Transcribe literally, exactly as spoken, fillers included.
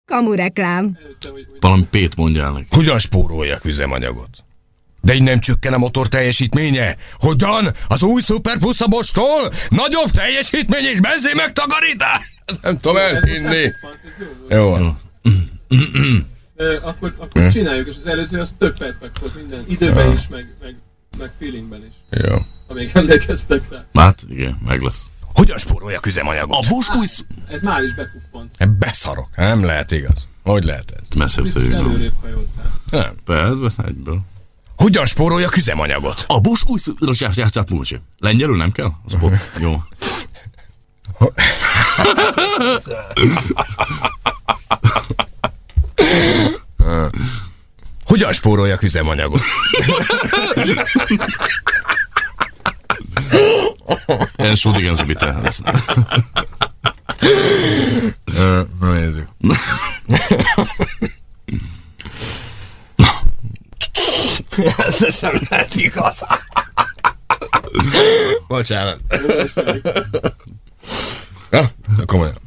Kamureklám. Valami Pét mondjál neki. Hogyan spóroljak üzemanyagot? De így nem csökken a motor teljesítménye? Hogyan? Az új Super Plus a Bosch-tól? Nagyobb teljesítmény és benzin megtakarítás? Nem tudom elhinni. Jó. Akkor, akkor csináljuk, és az előző az több perfekt volt minden. Időben is, meg, meg, meg feelingben is. Jó. Ha még emlékeztek rá. Hát igen, meg lesz. Hogyan spóroljak üzemanyagot? A Bosch új... Ez már is bepuffant. Beszarok. Nem lehet igaz. Hogy lehet ez? Messzebb Biztos szerint. előrébb hajoltál. Nem. Persze, egyből. Hogyan spóroljak üzemanyagot? A Bosch új... Rossz játszát múlcsi. Lengyelül nem kell? Az spot. Jó. Hogyan spóroljak üzemanyagot? Entschuldigen Sie bitte. Na nézzük. Ez nem lehet igaz. Bocsánat. Ja, komolyan.